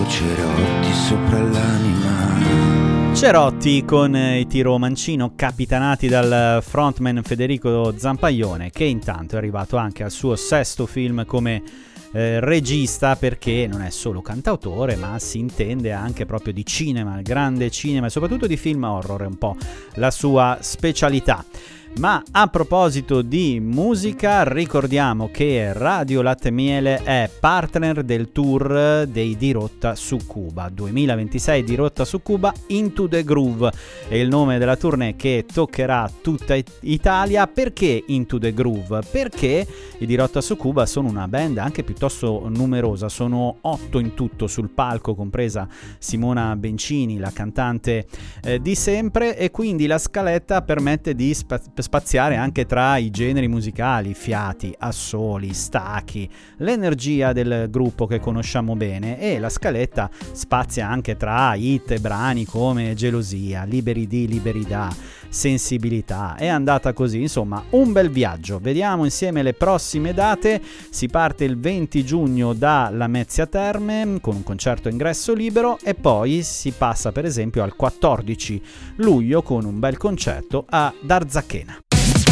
Cerotti sopra l'anima. Cerotti con i tiro mancino capitanati dal frontman Federico Zampaglione, che intanto è arrivato anche al suo sesto film come regista, perché non è solo cantautore ma si intende anche proprio di cinema, il grande cinema e soprattutto di film horror, è un po' la sua specialità. Ma a proposito di musica, ricordiamo che Radio Latte Miele è partner del tour dei Dirotta su Cuba 2026. Dirotta su Cuba Into the Groove è il nome della tournée che toccherà tutta Italia. Perché Into the Groove? Perché i Dirotta su Cuba sono una band anche piuttosto numerosa, sono 8 in tutto sul palco, compresa Simona Bencini, la cantante di sempre, e quindi la scaletta permette di spaziare anche tra i generi musicali, fiati, assoli, stacchi, l'energia del gruppo che conosciamo bene, e la scaletta spazia anche tra hit e brani come Gelosia, Liberi di, liberi da, Sensibilità. È andata così, insomma, un bel viaggio. Vediamo insieme le prossime date. Si parte il 20 giugno da Lamezia Terme con un concerto ingresso libero, e poi si passa per esempio al 14 luglio con un bel concerto ad Arzachena.